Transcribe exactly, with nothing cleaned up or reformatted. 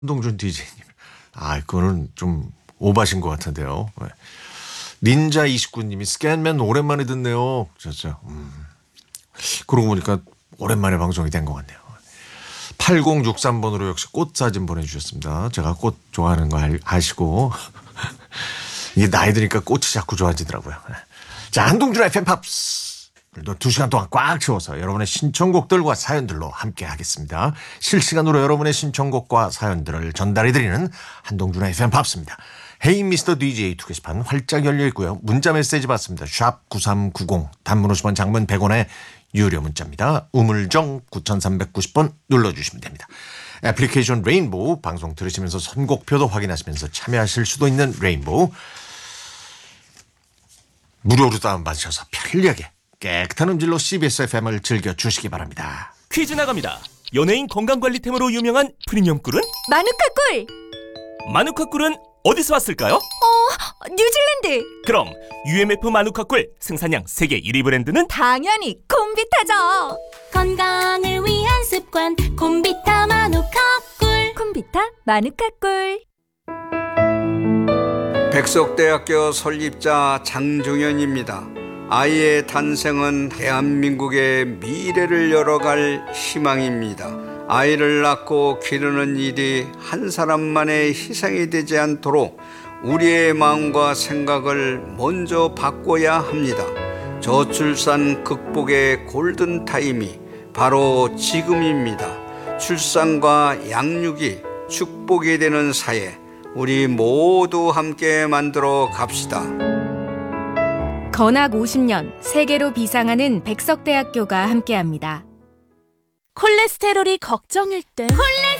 한동준 디제이님. 아, 그거는 좀 오바신 것 같은데요. 네. 닌자 이십구 님이 스캔맨 오랜만에 듣네요. 진짜. 음. 그러고 보니까 오랜만에 방송이 된 것 같네요. 팔공육삼 번으로 역시 꽃 사진 보내주셨습니다. 제가 꽃 좋아하는 거 아시고. 이게 나이 드니까 꽃이 자꾸 좋아지더라고요. 자, 한동준 에프엠 팝스. 오늘도 두 시간 동안 꽉 채워서 여러분의 신청곡들과 사연들로 함께 하겠습니다. 실시간으로 여러분의 신청곡과 사연들을 전달해드리는 한동준 에프엠 팝스입니다. 헤이 미스터 디제이 투게시판 활짝 열려 있고요. 문자 메시지 받습니다. 샵 구삼구공 단문 오십 원 장문 백 원의 유료 문자입니다. 우물정 구삼구공 번 눌러주시면 됩니다. 애플리케이션 레인보우 방송 들으시면서 선곡표도 확인하시면서 참여하실 수도 있는 레인보우 무료로 다운받으셔서 편리하게 깨끗한 음질로 씨비에스 에프엠을 즐겨주시기 바랍니다. 퀴즈 나갑니다. 연예인 건강관리템으로 유명한 프리미엄 꿀은? 마누카 꿀! 마누카 꿀은 어디서 왔을까요? 어, 뉴질랜드! 그럼 유엠에프 마누카 꿀 생산량 세계 일 위 브랜드는? 당연히 콤비타죠! 건강을 위한 습관 콤비타 마누카 꿀. 콤비타 마누카 꿀. 백석대학교 설립자 장종현입니다. 아이의 탄생은 대한민국의 미래를 열어갈 희망입니다. 아이를 낳고 기르는 일이 한 사람만의 희생이 되지 않도록 우리의 마음과 생각을 먼저 바꿔야 합니다. 저출산 극복의 골든타임이 바로 지금입니다. 출산과 양육이 축복이 되는 사회, 우리 모두 함께 만들어 갑시다. 건학 오십 년 세계로 비상하는 백석대학교가 함께합니다. 콜레스테롤이 걱정일 때 콜레